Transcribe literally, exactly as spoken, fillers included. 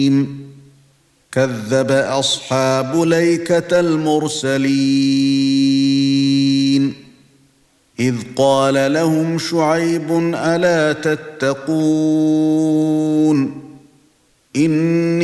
كذب أصحاب الأيكة المرسلين إذ قال لهم شعيب ألا تتقون إني